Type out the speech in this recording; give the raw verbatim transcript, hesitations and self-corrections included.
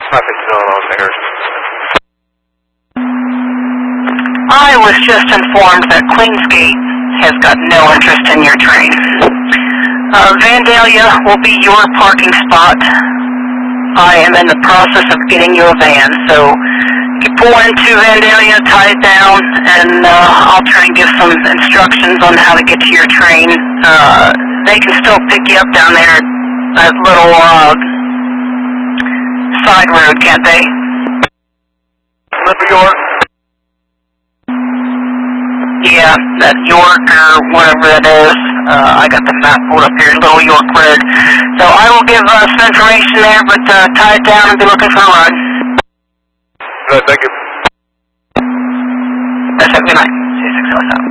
five fifty-nine on there. I was just informed that Queensgate has got no interest in your train. Uh, Vandalia will be your parking spot. I am in the process of getting you a van, so you pull into Vandalia, tie it down, and uh, I'll try and give some instructions on how to get to your train. Uh, they can still pick you up down there at that little uh, side road, can't they? Little York? Yeah, that York or whatever that is. Uh, I got the map pulled up here, Little York Road. So I will give uh, some information there, but uh, tie it down and be looking for a ride. Good, thank you. That's it. Good night. C six oh seven.